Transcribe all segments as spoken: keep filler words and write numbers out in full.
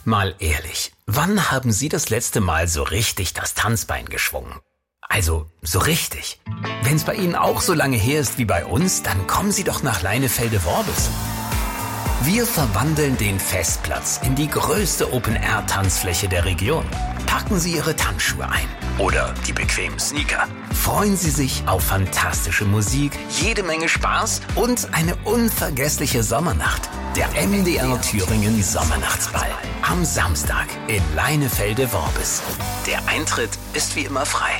Mal ehrlich, wann haben Sie das letzte Mal so richtig das Tanzbein geschwungen? Also, so richtig. Wenn's bei Ihnen auch so lange her ist wie bei uns, dann kommen Sie doch nach Leinefelde-Worbis. Wir verwandeln den Festplatz in die größte Open-Air-Tanzfläche der Region. Packen Sie Ihre Tanzschuhe ein oder die bequemen Sneaker. Freuen Sie sich auf fantastische Musik, jede Menge Spaß und eine unvergessliche Sommernacht. Der M D R Thüringen Sommernachtsball am Samstag in Leinefelde-Worbis. Der Eintritt ist wie immer frei.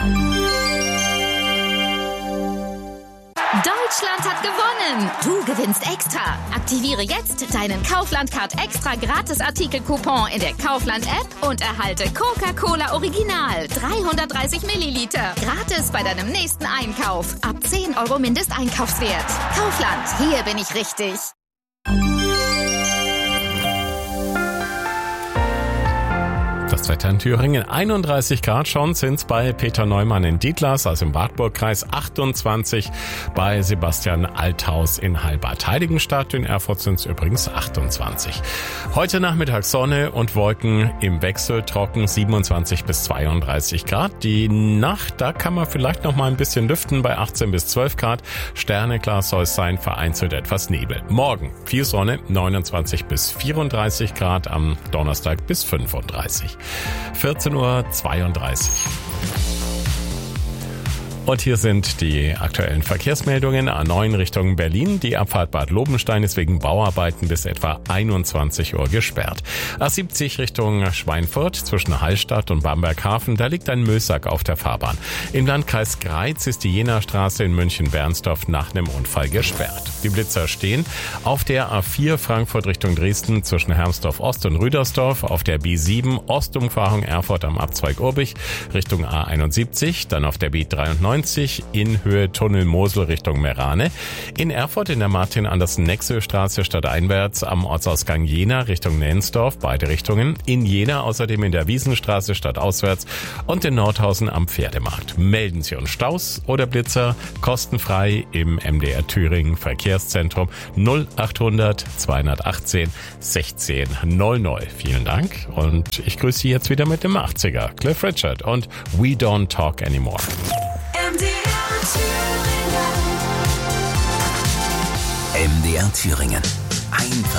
Deutschland hat gewonnen! Du gewinnst extra! Aktiviere jetzt deinen Kaufland-Card extra Gratis-Artikel-Coupon in der Kaufland-App und erhalte Coca-Cola Original dreihundertdreißig Milliliter. Gratis bei deinem nächsten Einkauf. Ab zehn Euro Mindesteinkaufswert. Kaufland, hier bin ich richtig. Das Wetter in Thüringen, einunddreißig Grad schon sind's bei Peter Neumann in Dietlas, also im Wartburgkreis, achtundzwanzig bei Sebastian Althaus in Heilbad-Heiligenstadt. In Erfurt sind's übrigens achtundzwanzig. Heute Nachmittag Sonne und Wolken im Wechsel, trocken, siebenundzwanzig bis zweiunddreißig Grad. Die Nacht, da kann man vielleicht noch mal ein bisschen lüften bei achtzehn bis zwölf Grad. Sterneklar soll es sein, vereinzelt etwas Nebel. Morgen viel Sonne, neunundzwanzig bis vierunddreißig Grad, am Donnerstag bis fünfunddreißig. vierzehn Uhr zweiunddreißig. Und hier sind die aktuellen Verkehrsmeldungen. A neun Richtung Berlin. Die Abfahrt Bad Lobenstein ist wegen Bauarbeiten bis etwa einundzwanzig Uhr gesperrt. A siebzig Richtung Schweinfurt zwischen Hallstatt und Bamberghafen. Da liegt ein Müllsack auf der Fahrbahn. Im Landkreis Greiz ist die Jena-Straße in München-Bernsdorf nach einem Unfall gesperrt. Die Blitzer stehen auf der A vier Frankfurt Richtung Dresden zwischen Hermsdorf Ost und Rüdersdorf. Auf der B sieben Ostumfahrung Erfurt am Abzweig Urbich Richtung A einundsiebzig. Dann auf der B dreiundneunzig in Höhe Tunnel Mosel Richtung Merane. In Erfurt in der Martin-Andersen-Nexel-Straße stadteinwärts am Ortsausgang Jena Richtung Nensdorf, beide Richtungen. In Jena außerdem in der Wiesenstraße stadtauswärts und in Nordhausen am Pferdemarkt. Melden Sie uns Staus oder Blitzer kostenfrei im M D R Thüringen Verkehrszentrum null achthundert zweihundertachtzehn sechzehn null null. Vielen Dank und ich grüße Sie jetzt wieder mit dem achtziger. Cliff Richard und We Don't Talk Anymore. M D R Thüringen. M D R Thüringen. Einfach